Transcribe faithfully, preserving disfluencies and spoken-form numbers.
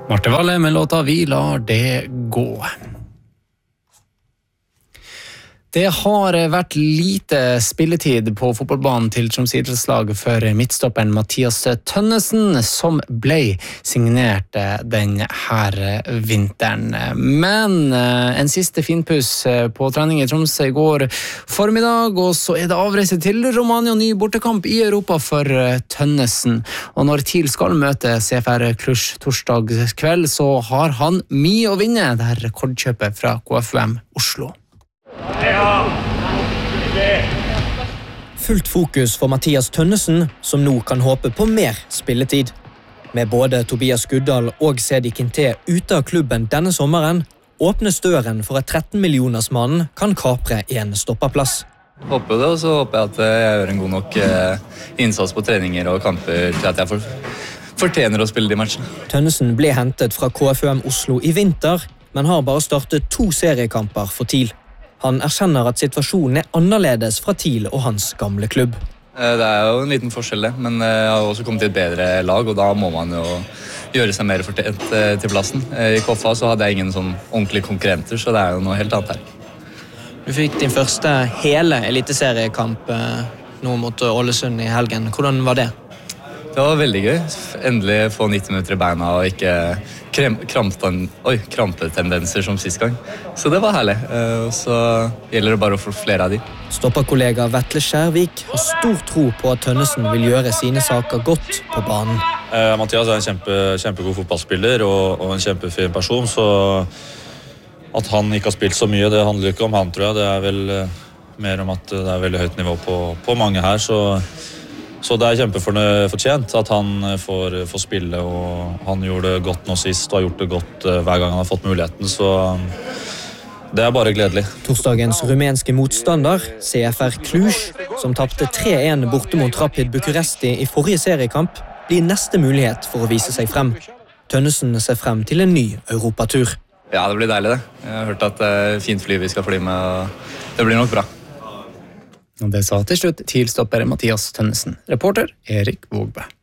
Marte Valle med låta Vi lar det gå. Det har vært lite spilletid på fotballbanen til Troms idrettslag for midtstopperen Mathias Tønnesen, som ble signert denne vinteren. Men en siste finpuss på trening i Troms i går formiddag, og så er det avreise til Romania, ny bortekamp i Europa for Tønnesen. Og når TIL skal møte C F R Cluj torsdag kveld, så har han mye å vinne, det her rekordkjøpet fra K F U M Oslo. Fullt fokus for Mathias Tønnesen, som nå kan håpe på mer spilletid. Med både Tobias Guddal og Sedi Kinte ute av klubben denne sommeren, åpnes døren for at tretten millioners mannen kan kapre en stopperplass. Håper det, og så håper jeg at jeg gjør en god nok innsats på treninger og kamper til at jeg fortjener å spille de matchene. Tønnesen ble hentet fra K F U M Oslo i vinter, men har bare startet to seriekamper for TIL. Han erkjenner at situasjonen er annerledes fra TIL og hans gamle klubb. Det er jo en liten forskjell det, men jeg har også kommet til et bedre lag, og da må man jo gjøre seg mer fortjent til plassen. I K F A så hadde jeg ingen sånn ordentlige konkurrenter, så det er jo noe helt annet her. Du fikk din første hele eliteseriekamp nå mot Ålesund i helgen. Hvordan var det? Det var veldig gøy. Endelig få nitti minutter i beina og ikke krampeten, oi, krampetendenser som sist gang. Så det var herlig. Så gjelder det bare å få flere av de. Stopperkollega Vetle Skjærvik har stor tro på at Tønnesen vil gjøre sine saker godt på banen. Eh, Mathias er en kjempe, kjempegod fotballspiller og, og en kjempefin person, så at han ikke har spilt så mye, det handler ikke om han, tror jeg. Det er vel eh, mer om at det er veldig høyt nivå på, på mange her, så Så det er kjempefortjent at han får, får spille, og han gjorde det godt nå sist og har gjort det godt hver gang han har fått muligheten, så det er bare gledelig. Torsdagens rumenske motstander, C F R Cluj, som tapte tre en borte mot Rapid Bucuresti i forrige seriekamp, blir neste mulighet for å vise seg frem. Tønnesen ser frem til en ny europatur. Ja, det blir deilig det. Jeg har hørt at det er fint fly vi skal fly med, og det blir nok bra. Og det sa til slutt TIL-stopper Mathias Tønnesen. Reporter Erik Vågbø.